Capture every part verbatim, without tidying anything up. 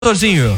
Doutorzinho?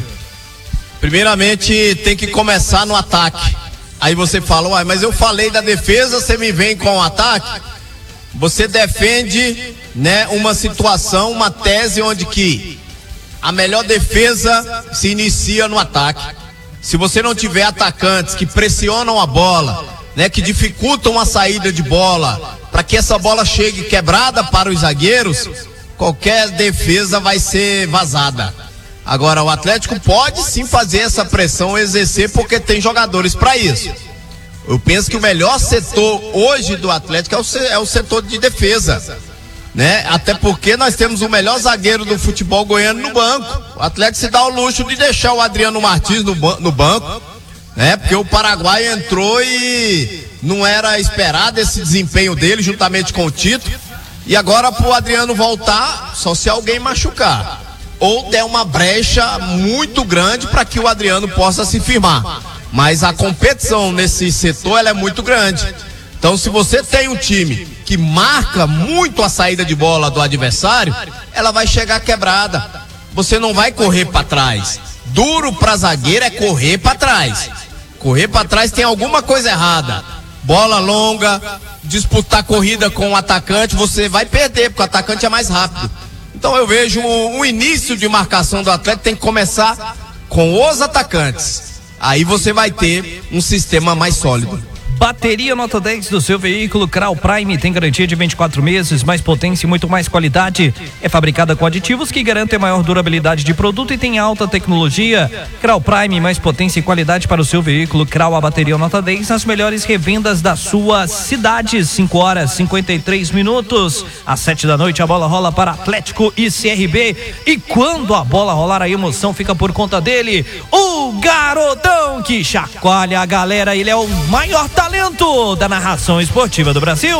Primeiramente tem que começar no ataque. Aí você fala, uai, mas eu falei da defesa, você me vem com o ataque? Você defende, né, uma situação, uma tese onde que a melhor defesa se inicia no ataque. Se você não tiver atacantes que pressionam a bola, né, que dificultam a saída de bola, para que essa bola chegue quebrada para os zagueiros, qualquer defesa vai ser vazada. Agora, o Atlético pode sim fazer essa pressão, exercer, porque tem jogadores para isso. Eu penso que o melhor setor hoje do Atlético é o, é o setor de defesa, né? Até porque nós temos o melhor zagueiro do futebol goiano no banco. O Atlético se dá o luxo de deixar o Adriano Martins no, no banco, né? Porque o Paraguai entrou e não era esperado esse desempenho dele, juntamente com o Tito. E agora, para o Adriano voltar, só se alguém machucar ou der uma brecha muito grande para que o Adriano possa se firmar. Mas a competição nesse setor ela é muito grande. Então, se você tem um time que marca muito a saída de bola do adversário, ela vai chegar quebrada. Você não vai correr para trás. Duro para zagueiro é correr para trás. Correr para trás tem alguma coisa errada. Bola longa, disputar corrida com o atacante, você vai perder, porque o atacante é mais rápido. Então eu vejo o, o início de marcação do Atlético tem que começar com os atacantes. Aí você vai ter um sistema mais sólido. Bateria nota dez do seu veículo Crau Prime tem garantia de vinte e quatro meses, mais potência e muito mais qualidade. É fabricada com aditivos que garantem maior durabilidade de produto e tem alta tecnologia. Crau Prime, mais potência e qualidade para o seu veículo. Crau, a bateria nota dez nas melhores revendas da sua cidade. cinco horas e cinquenta e três minutos. Às sete da noite a bola rola para Atlético e C R B. E quando a bola rolar, a emoção fica por conta dele. O garotão que chacoalha a galera, ele é o maior talento da narração esportiva do Brasil.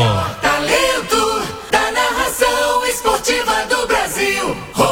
Talento da narração esportiva do Brasil,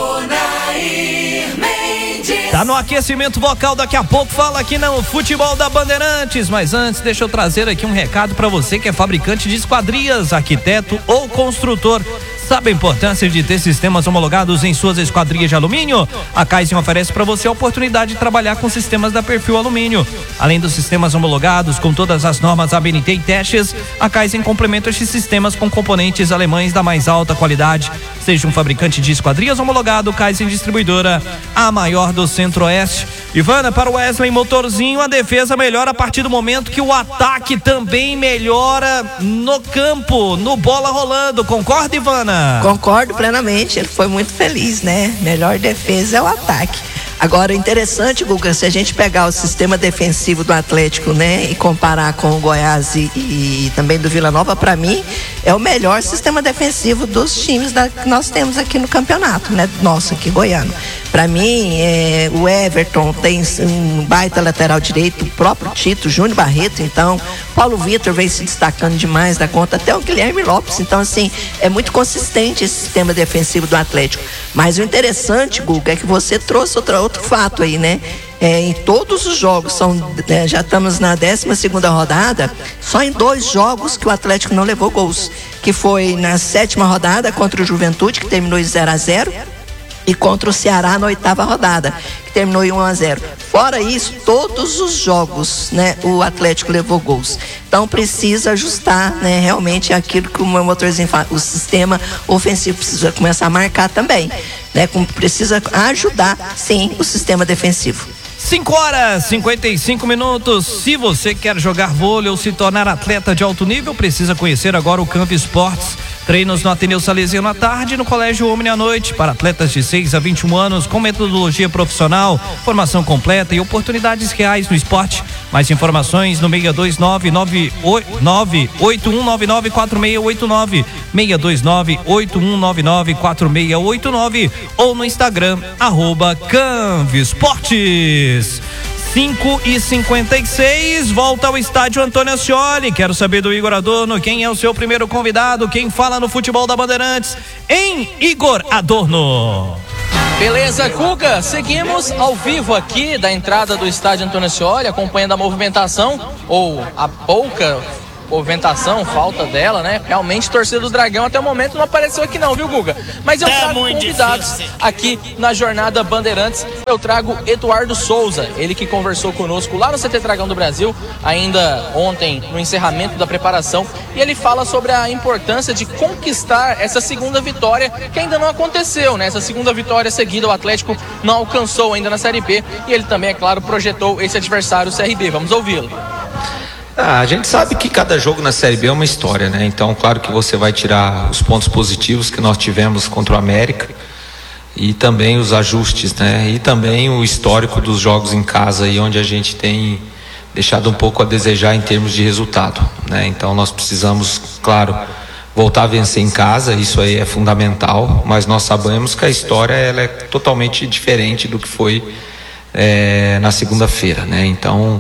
Ronair Mendes. Tá no aquecimento vocal, daqui a pouco fala aqui no Futebol da Bandeirantes. Mas antes, deixa eu trazer aqui um recado para você que é fabricante de esquadrias, arquiteto ou construtor. Sabe a importância de ter sistemas homologados em suas esquadrias de alumínio? A Kaizen oferece para você a oportunidade de trabalhar com sistemas da Perfil Alumínio. Além dos sistemas homologados com todas as normas A B N T e testes, a Kaizen complementa estes sistemas com componentes alemães da mais alta qualidade. Seja um fabricante de esquadrias homologado, Kaizen Distribuidora, a maior do Centro-Oeste. Ivana, para o Wesley Motorzinho, a defesa melhora a partir do momento que o ataque também melhora no campo, no bola rolando. Concorda, Ivana? Concordo plenamente, ele foi muito feliz, né? Melhor defesa é o ataque. Agora, interessante, Guga, se a gente pegar o sistema defensivo do Atlético, né, e comparar com o Goiás e, e também do Vila Nova, para mim, é o melhor sistema defensivo dos times da, que nós temos aqui no campeonato, né, nosso aqui, goiano. Para mim, é, o Everton tem um baita lateral direito, o próprio Tito, Júnior Barreto, então, Paulo Vitor vem se destacando demais da conta, até o Guilherme Lopes, então, assim, é muito consistente esse sistema defensivo do Atlético. Mas o interessante, Guga, é que você trouxe outra, outro fato aí, né? É, em todos os jogos, são, é, já estamos na décima segunda rodada, só em dois jogos que o Atlético não levou gols, que foi na sétima rodada contra o Juventude, que terminou em zero a zero, e contra o Ceará na oitava rodada, que terminou em um a zero. Fora isso, todos os jogos, né, o Atlético levou gols. Então precisa ajustar, né, realmente aquilo que o meu motorzinho fala, o sistema ofensivo precisa começar a marcar também, né, como precisa ajudar, sim, o sistema defensivo. cinco horas e cinquenta e cinco minutos. Se você quer jogar vôlei ou se tornar atleta de alto nível, precisa conhecer agora o Campo Esportes. Treinos no Ateneu Salesiano à tarde e no Colégio Omni à noite, para atletas de seis a vinte e um anos, com metodologia profissional, formação completa e oportunidades reais no esporte. Mais informações no seis dois nove, nove oito um nove nove quatro seis oito nove, seis dois nove, oito um nove nove quatro seis oito nove ou no Instagram, arroba Campo Esportes. cinco e cinquenta e seis, volta ao estádio Antônio Ascioli. Quero saber do Igor Adorno, quem é o seu primeiro convidado, quem fala no Futebol da Bandeirantes, em Igor Adorno. Beleza, Guga, seguimos ao vivo aqui da entrada do estádio Antônio Ascioli, acompanhando a movimentação, ou a pouca movimentação, falta dela, né? Realmente, torcida do Dragão até o momento não apareceu aqui não, viu, Guga? Mas eu trago convidados aqui na Jornada Bandeirantes. Eu trago Eduardo Souza, ele que conversou conosco lá no C T Dragão do Brasil, ainda ontem no encerramento da preparação, e ele fala sobre a importância de conquistar essa segunda vitória que ainda não aconteceu, né? Essa segunda vitória seguida o Atlético não alcançou ainda na Série B, e ele também, é claro, projetou esse adversário, o C R B. Vamos ouvi-lo. Ah, a gente sabe que cada jogo na Série B é uma história, né? Então, claro que você vai tirar os pontos positivos que nós tivemos contra o América e também os ajustes, né? E também o histórico dos jogos em casa aí, onde a gente tem deixado um pouco a desejar em termos de resultado, né? Então, nós precisamos, claro, voltar a vencer em casa, isso aí é fundamental, mas nós sabemos que a história ela é totalmente diferente do que foi é, na segunda-feira, né? Então,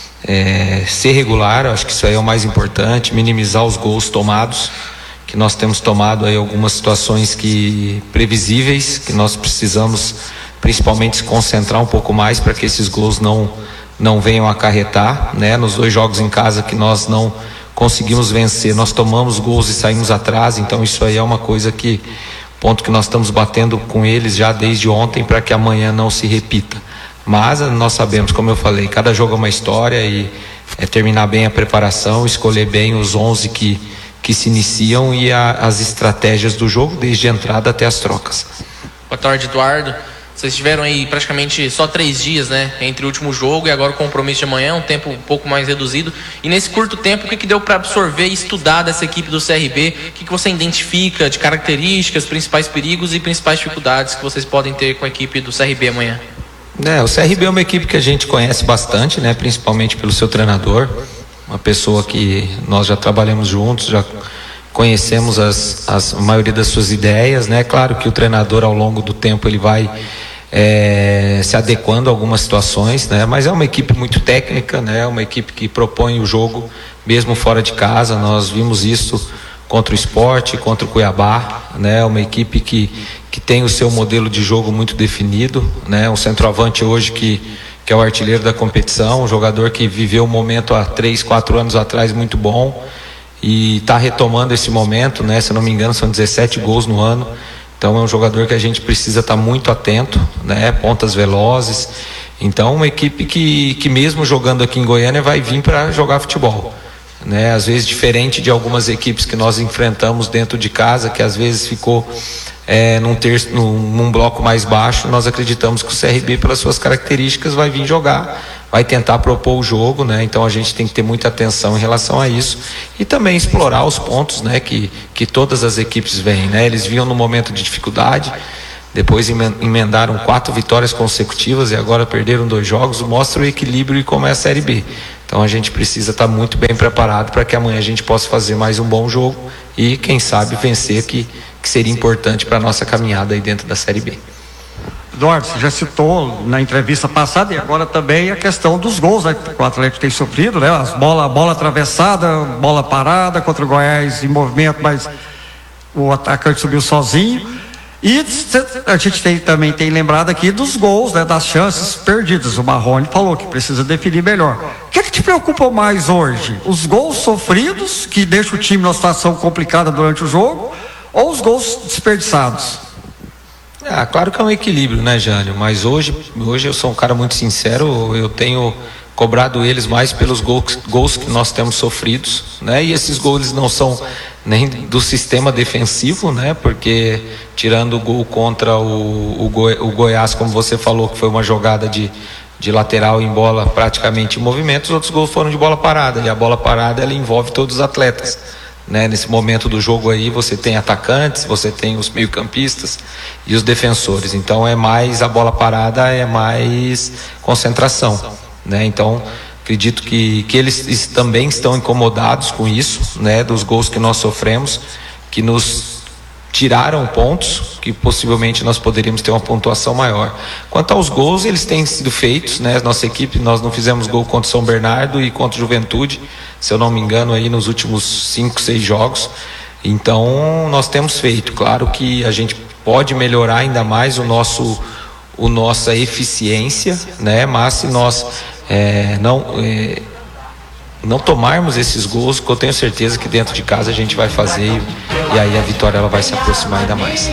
É, ser regular, acho que isso aí é o mais importante, minimizar os gols tomados, que nós temos tomado aí algumas situações que previsíveis, que nós precisamos principalmente se concentrar um pouco mais para que esses gols não, não venham acarretar, né? Nos dois jogos em casa que nós não conseguimos vencer, nós tomamos gols e saímos atrás, então isso aí é uma coisa que, ponto que nós estamos batendo com eles já desde ontem para que amanhã não se repita. Mas nós sabemos, como eu falei, cada jogo é uma história e é terminar bem a preparação, escolher bem os onze que, que se iniciam e a, as estratégias do jogo, desde a entrada até as trocas. Boa tarde, Eduardo. Vocês tiveram aí praticamente só três dias, né, entre o último jogo e agora o compromisso de amanhã, um tempo um pouco mais reduzido. E nesse curto tempo, o que, que deu para absorver e estudar dessa equipe do C R B? O que, que você identifica de características, principais perigos e principais dificuldades que vocês podem ter com a equipe do C R B amanhã? É, o C R B é uma equipe que a gente conhece bastante, né, principalmente pelo seu treinador, uma pessoa que nós já trabalhamos juntos, já conhecemos as, as, a maioria das suas ideias, né? Claro que o treinador ao longo do tempo ele vai é, se adequando a algumas situações, né? Mas é uma equipe muito técnica, né? Uma equipe que propõe o jogo mesmo fora de casa. Nós vimos isso contra o Sport, contra o Cuiabá, né? Uma equipe que, que tem o seu modelo de jogo muito definido, né? Um centroavante hoje que, que é o artilheiro da competição, um jogador que viveu um momento há três, quatro anos atrás muito bom e está retomando esse momento, né? Se eu não me engano são dezessete gols no ano, então é um jogador que a gente precisa estar muito atento, né? Pontas velozes, então uma equipe que, que mesmo jogando aqui em Goiânia vai vir para jogar futebol, né? Às vezes diferente de algumas equipes que nós enfrentamos dentro de casa, que às vezes ficou é, num, terço, num, num bloco mais baixo. Nós acreditamos que o C R B, pelas suas características, vai vir jogar, vai tentar propor o jogo, né? Então a gente tem que ter muita atenção em relação a isso e também explorar os pontos, né? que, que todas as equipes vêm, né? Eles vinham no momento de dificuldade, depois emendaram quatro vitórias consecutivas e agora perderam dois jogos. Mostra o equilíbrio e como é a Série B. Então a gente precisa estar muito bem preparado para que amanhã a gente possa fazer mais um bom jogo e quem sabe vencer, que, que seria importante para a nossa caminhada aí dentro da Série B. Eduardo, você já citou na entrevista passada e agora também a questão dos gols, né, que o Atlético tem sofrido, né? As bola, bola atravessada, bola parada contra o Goiás em movimento, mas o atacante subiu sozinho. E a gente tem, também tem lembrado aqui dos gols, né, das chances perdidas. O Marrone falou que precisa definir melhor. O que é que te preocupa mais hoje? Os gols sofridos, que deixam o time numa situação complicada durante o jogo, ou os gols desperdiçados? Ah, claro que é um equilíbrio, né, Jânio? Mas hoje, hoje eu sou um cara muito sincero, eu tenho cobrado eles mais pelos gols, gols que nós temos sofridos, né? E esses gols não são nem do sistema defensivo, né? Porque tirando o gol contra o, o, Goi, o Goiás, como você falou, que foi uma jogada de, de lateral em bola praticamente em movimento, os outros gols foram de bola parada, e a bola parada ela envolve todos os atletas, né? Nesse momento do jogo aí você tem atacantes, você tem os meio-campistas e os defensores, então é mais a bola parada, é mais concentração, né? Então acredito que, que eles também estão incomodados com isso, né? Dos gols que nós sofremos, que nos tiraram pontos, que possivelmente nós poderíamos ter uma pontuação maior. Quanto aos gols, eles têm sido feitos, né? Nossa equipe, nós não fizemos gol contra o São Bernardo e contra o Juventude, se eu não me engano, aí nos últimos cinco, seis jogos. Então nós temos feito. Claro que a gente pode melhorar ainda mais o nosso, o nossa eficiência, né? Mas se nós é, não é, não tomarmos esses gols, que eu tenho certeza que dentro de casa a gente vai fazer e, e aí a vitória ela vai se aproximar ainda mais.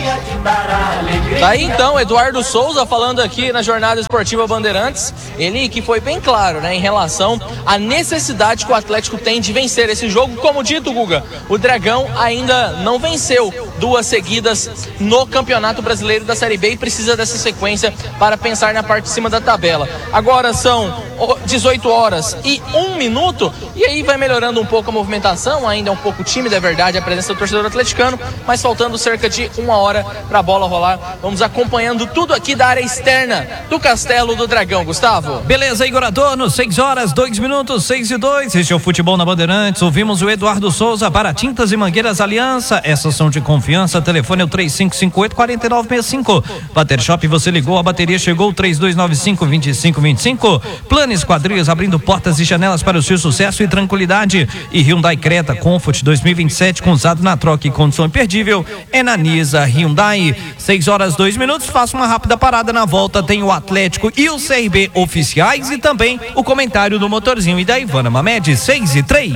Daí então, Eduardo Souza falando aqui na Jornada Esportiva Bandeirantes, ele que foi bem claro, né, em relação à necessidade que o Atlético tem de vencer esse jogo. Como dito, Guga, o Dragão ainda não venceu duas seguidas no Campeonato Brasileiro da Série B e precisa dessa sequência para pensar na parte de cima da tabela. Agora são dezoito horas e um minuto, e aí vai melhorando um pouco a movimentação, ainda é um pouco tímida, é verdade, a presença do torcedor atleticano, mas faltando cerca de uma hora para a bola rolar. Vamos acompanhando tudo aqui da área externa do Castelo do Dragão, Gustavo. Beleza, Igor Adorno, seis horas, dois minutos, seis e dois. Este é o Futebol na Bandeirantes. Ouvimos o Eduardo Souza para Tintas e Mangueiras Aliança. Essas são de confiança. Telefone é o três cinco cinco oito, quatro nove seis cinco. Bater Shop, você ligou, a bateria chegou, três dois nove cinco, dois cinco dois cinco. Planes Quadrilhas, abrindo portas e janelas para o seu sucesso e tranquilidade. E Hyundai Creta Comfort dois mil e vinte e sete, com usado na troca e condição imperdível, é na Nisa Hyundai. seis horas, dois minutos. Faça uma rápida parada. Na volta tem o Atlético e o C R B oficiais e também o comentário do motorzinho e da Ivana Mamed, seis e três.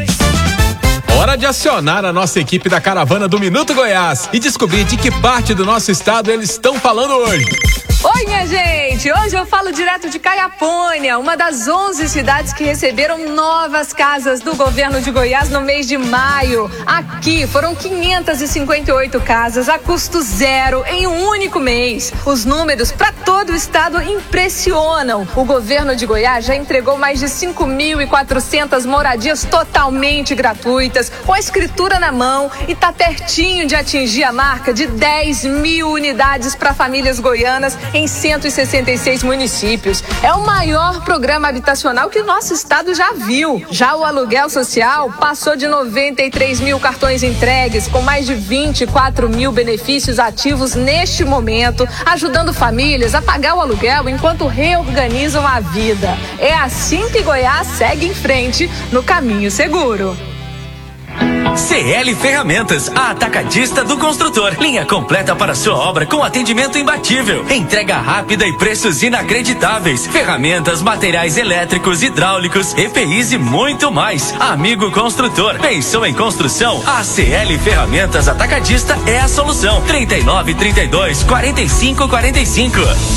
Hora de acionar a nossa equipe da caravana do Minuto Goiás e descobrir de que parte do nosso estado eles estão falando hoje. Oi, minha gente! Hoje eu falo direto de Caiapônia, uma das onze cidades que receberam novas casas do governo de Goiás no mês de maio. Aqui foram quinhentas e cinquenta e oito casas a custo zero em um único mês. Os números para todo o estado impressionam. O governo de Goiás já entregou mais de cinco mil e quatrocentas moradias totalmente gratuitas, com a escritura na mão, e tá pertinho de atingir a marca de dez mil unidades para famílias goianas em cento e sessenta e seis municípios. É o maior programa habitacional que o nosso estado já viu. Já o aluguel social passou de noventa e três mil cartões entregues, com mais de vinte e quatro mil benefícios ativos neste momento, ajudando famílias a pagar o aluguel enquanto reorganizam a vida. É assim que Goiás segue em frente no caminho seguro. C L Ferramentas, a atacadista do construtor. Linha completa para sua obra com atendimento imbatível. Entrega rápida e preços inacreditáveis. Ferramentas, materiais elétricos, hidráulicos, E P Is e muito mais. Amigo construtor, pensou em construção? A C L Ferramentas Atacadista é a solução. trinta e nove, trinta e dois, quarenta e cinco, quarenta e cinco.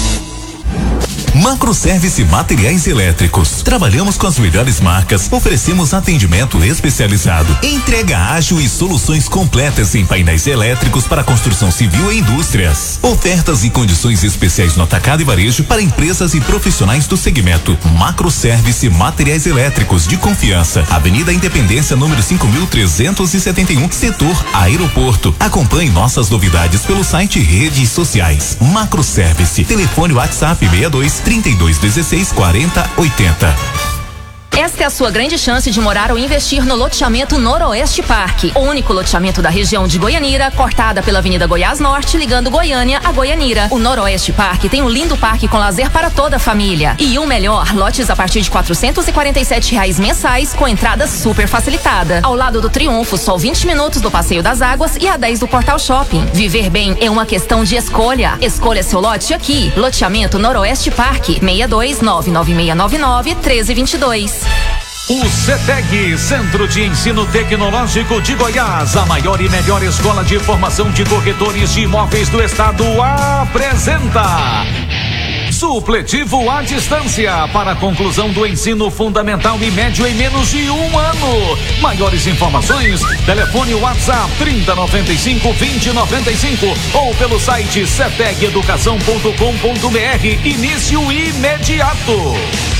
Macroservice Materiais Elétricos. Trabalhamos com as melhores marcas, oferecemos atendimento especializado, entrega ágil e soluções completas em painéis elétricos para construção civil e indústrias. Ofertas e condições especiais no atacado e varejo para empresas e profissionais do segmento. Macroservice Materiais Elétricos de confiança. Avenida Independência, número cinco mil trezentos e setenta e um, setor Aeroporto. Acompanhe nossas novidades pelo site e redes sociais. Macroservice. Telefone WhatsApp seis dois, trinta e dois, dezesseis, quarenta, oitenta. Esta é a sua grande chance de morar ou investir no loteamento Noroeste Parque, o único loteamento da região de Goianira, cortada pela Avenida Goiás Norte, ligando Goiânia a Goianira. O Noroeste Parque tem um lindo parque com lazer para toda a família. E o melhor, lotes a partir de quatrocentos e quarenta e sete reais mensais, com entrada super facilitada. Ao lado do Triunfo, só vinte minutos do Passeio das Águas e a dez do Portal Shopping. Viver bem é uma questão de escolha. Escolha seu lote aqui. Loteamento Noroeste Parque, seis dois nove nove seis nove nove, um três dois dois. O CETEG, Centro de Ensino Tecnológico de Goiás, a maior e melhor escola de formação de corretores de imóveis do estado, apresenta supletivo à distância para a conclusão do ensino fundamental e médio em menos de um ano. Maiores informações, telefone WhatsApp trinta, noventa e cinco, vinte, noventa e cinco ou pelo site ceteg educação ponto com ponto br. Início imediato.